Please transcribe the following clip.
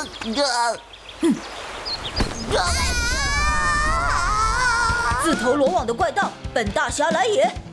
自投罗网的怪盗，本大侠来也！